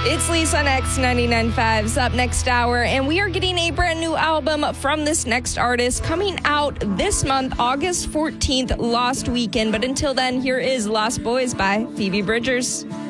It's Lisa on X99.5's up next hour, and we are getting a brand new album from this next artist coming out this month, August 14th, Lost Weekend. But until then, here is Lost Boys by Phoebe Bridgers.